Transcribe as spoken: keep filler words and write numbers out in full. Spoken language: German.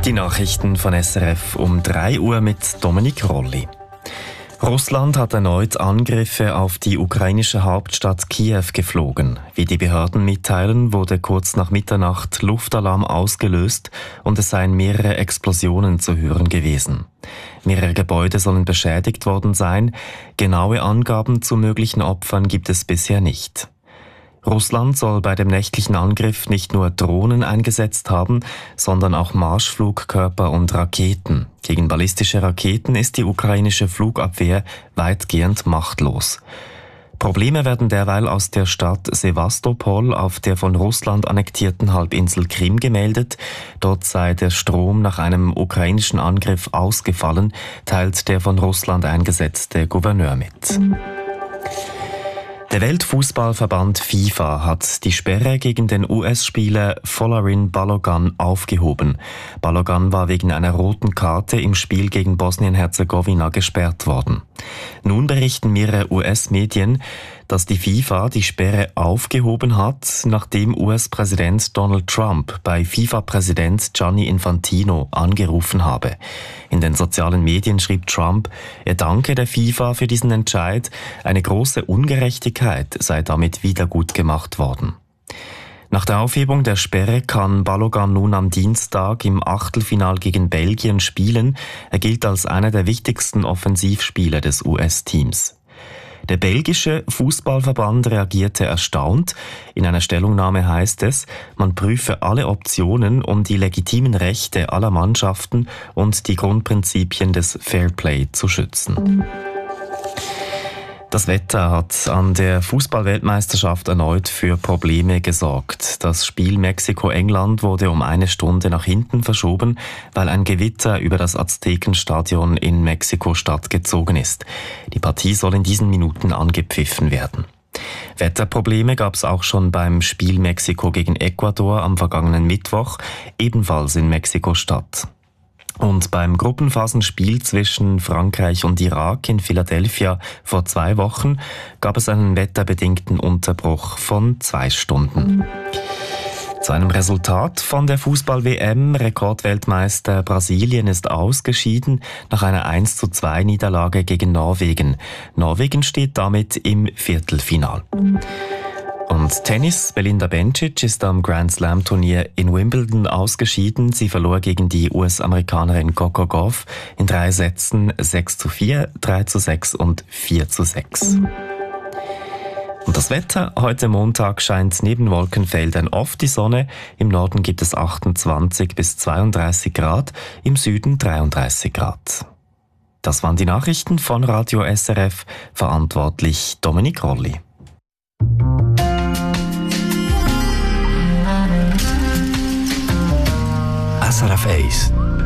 Die Nachrichten von S R F um drei Uhr mit Dominik Rolli. Russland hat erneut Angriffe auf die ukrainische Hauptstadt Kiew geflogen. Wie die Behörden mitteilen, wurde kurz nach Mitternacht Luftalarm ausgelöst und es seien mehrere Explosionen zu hören gewesen. Mehrere Gebäude sollen beschädigt worden sein. Genaue Angaben zu möglichen Opfern gibt es bisher nicht. Russland soll bei dem nächtlichen Angriff nicht nur Drohnen eingesetzt haben, sondern auch Marschflugkörper und Raketen. Gegen ballistische Raketen ist die ukrainische Flugabwehr weitgehend machtlos. Probleme werden derweil aus der Stadt Sewastopol auf der von Russland annektierten Halbinsel Krim gemeldet. Dort sei der Strom nach einem ukrainischen Angriff ausgefallen, teilt der von Russland eingesetzte Gouverneur mit. Der Weltfußballverband FIFA hat die Sperre gegen den U S-Spieler Folarin Balogun aufgehoben. Balogun war wegen einer roten Karte im Spiel gegen Bosnien-Herzegowina gesperrt worden. Nun berichten mehrere U S-Medien, dass die FIFA die Sperre aufgehoben hat, nachdem U S-Präsident Donald Trump bei FIFA-Präsident Gianni Infantino angerufen habe. In den sozialen Medien schrieb Trump, er danke der FIFA für diesen Entscheid, eine große Ungerechtigkeit sei damit wiedergutgemacht worden. Nach der Aufhebung der Sperre kann Balogun nun am Dienstag im Achtelfinal gegen Belgien spielen. Er gilt als einer der wichtigsten Offensivspieler des U S-Teams. Der belgische Fußballverband reagierte erstaunt. In einer Stellungnahme heißt es, man prüfe alle Optionen, um die legitimen Rechte aller Mannschaften und die Grundprinzipien des Fairplay zu schützen. Das Wetter hat an der Fußball-Weltmeisterschaft erneut für Probleme gesorgt. Das Spiel Mexiko-England wurde um eine Stunde nach hinten verschoben, weil ein Gewitter über das Aztekenstadion in Mexiko-Stadt gezogen ist. Die Partie soll in diesen Minuten angepfiffen werden. Wetterprobleme gab es auch schon beim Spiel Mexiko gegen Ecuador am vergangenen Mittwoch, ebenfalls in Mexiko-Stadt. Und beim Gruppenphasenspiel zwischen Frankreich und Irak in Philadelphia vor zwei Wochen gab es einen wetterbedingten Unterbruch von zwei Stunden. Zu einem Resultat von der Fußball-W M. Rekordweltmeister Brasilien ist ausgeschieden nach einer eins zu zwei Niederlage gegen Norwegen. Norwegen steht damit im Viertelfinal. Und Tennis, Belinda Bencic ist am Grand Slam Turnier in Wimbledon ausgeschieden. Sie verlor gegen die U S-Amerikanerin Coco Gauff in drei Sätzen sechs zu vier, drei zu sechs und vier zu sechs. Und das Wetter, heute Montag scheint neben Wolkenfeldern oft die Sonne. Im Norden gibt es achtundzwanzig bis zweiunddreißig Grad, im Süden dreiunddreißig Grad. Das waren die Nachrichten von Radio S R F, verantwortlich Dominik Rolli. S R F eins